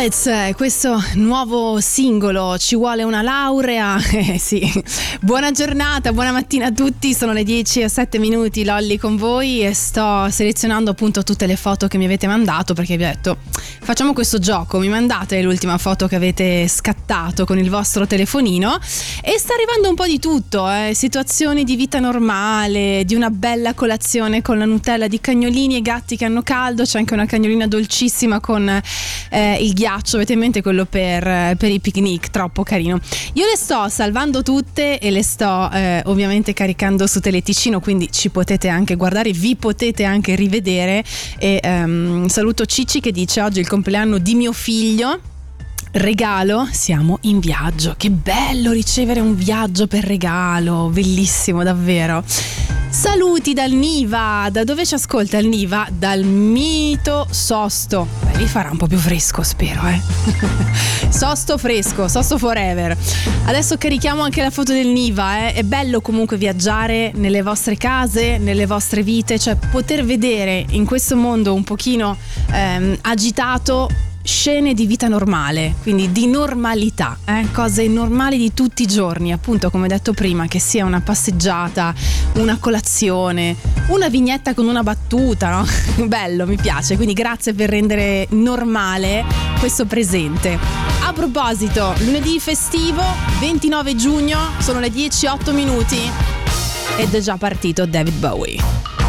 Poets, questo nuovo singolo, Ci vuole una laurea. Sì, buona giornata, buona mattina a tutti, sono le 10:07, Lolli con voi e sto selezionando appunto tutte le foto che mi avete mandato, perché vi ho detto facciamo questo gioco, mi mandate l'ultima foto che avete scattato con il vostro telefonino e sta arrivando un po' di tutto, situazioni di vita normale, di una bella colazione con la Nutella, di cagnolini e gatti che hanno caldo, c'è anche una cagnolina dolcissima con il ghiaccio, avete in mente quello per i picnic, troppo carino. Io le sto salvando tutte e le sto ovviamente caricando su Teleticino, quindi ci potete anche guardare, vi potete anche rivedere e saluto Cicci che dice: oggi è il compleanno di mio figlio, regalo, siamo in viaggio. Che bello ricevere un viaggio per regalo, bellissimo davvero. Saluti dal Niva. Da dove ci ascolta il Niva? Dal mito Sosto. Beh, lì farà un po' più fresco, spero, Sosto fresco, Sosto forever. Adesso carichiamo anche la foto del Niva, È bello comunque viaggiare nelle vostre case, nelle vostre vite, cioè poter vedere in questo mondo un pochino agitato scene di vita normale, quindi di normalità, cose normali di tutti i giorni, appunto come detto prima, che sia una passeggiata, una colazione, una vignetta con una battuta, no? Bello, mi piace, quindi grazie per rendere normale questo presente. A proposito, lunedì festivo, 29 giugno, sono le 10:08 ed è già partito David Bowie.